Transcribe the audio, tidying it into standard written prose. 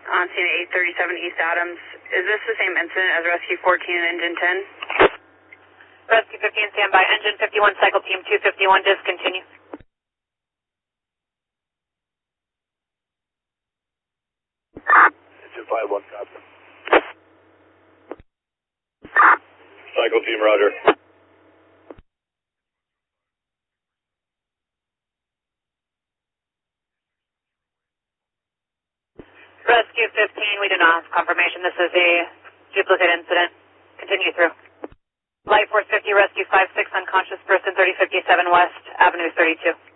on scene at 837 East Adams. Is this the same incident as Rescue 14 and Engine 10? Rescue 15, standby. Engine 51, cycle team 251, discontinue. Engine 51, copy. Cycle team, roger. Rescue 15, we do not have confirmation. This is a duplicate incident. Continue through. Light Force 50, Rescue 56, unconscious person, 3057 West, Avenue 32.